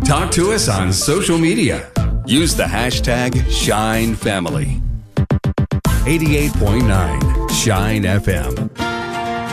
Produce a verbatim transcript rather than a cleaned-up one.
Talk to us on social media. Use the hashtag Shine Family. eighty-eight point nine Shine F M.